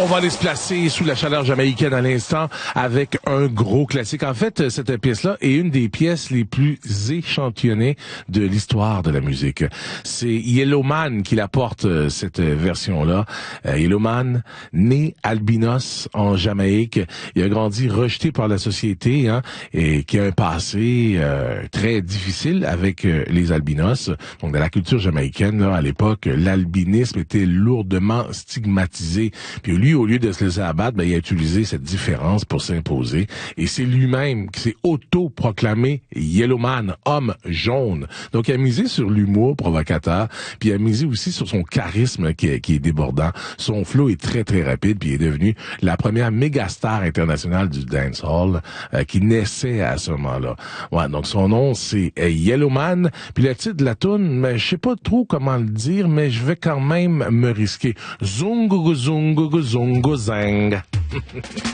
On va aller se placer sous la chaleur jamaïcaine à l'instant avec un gros classique. En fait, cette pièce-là est une des pièces les plus échantillonnées de l'histoire de la musique. C'est Yellowman qui la porte, cette version-là. Yellowman, né albinos en Jamaïque. Il a grandi rejeté par la société, hein, et qui a un passé très difficile avec les albinos. Donc, dans la culture jamaïcaine, là, à l'époque, l'albinisme était lourdement stigmatisé. Puis lui, au lieu de se laisser abattre, il a utilisé cette différence pour s'imposer. Et c'est lui-même qui s'est auto-proclamé Yellowman, homme jaune. Donc, il a misé sur l'humour provocateur, puis il a misé aussi sur son charisme qui est débordant. Son flow est très, très rapide, puis il est devenu la première méga star internationale du dancehall qui naissait à ce moment-là. Ouais, donc son nom, c'est Yellowman. Puis le titre de la toune, mais je sais pas trop comment le dire, mais je vais quand même me risquer. Zungu zungu zungu zang.